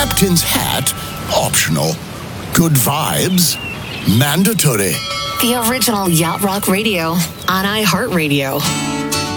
Captain's hat, optional. Good vibes, mandatory. The original Yacht Rock Radio on iHeartRadio.